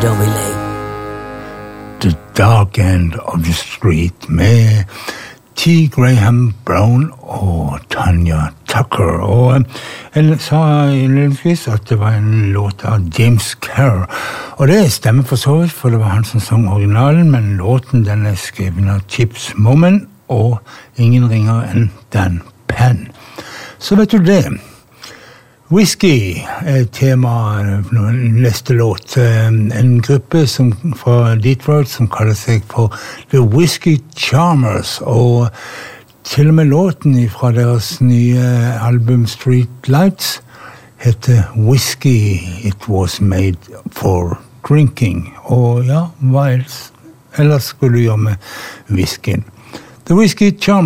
Doviley. The Dark End of the Street med T. Graham Brown og Tanya Tucker. Og jeg sa innledningsvis at det var en låt av James Kerr. Og det stemmer for så vidt, for det var han som sang originalen, men låten den er skrevet av Chips Moman og ingen ringer enn Dan Penn. Så vet du det. Whisky er tema neste låt. En gruppe fra Detroit som kaller seg for The Whiskey Charmers, og til og med låten fra deres nye album Street Lights heter Whiskey It Was Made for Drinking. Og ja, hva ellers skulle du gjøre med whiskyen? The Whiskey Charmers